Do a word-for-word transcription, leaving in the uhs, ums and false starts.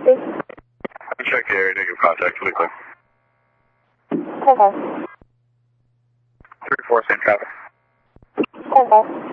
copy. Check the area, negative contact, fully clear. ten five. three four, same traffic. ten five.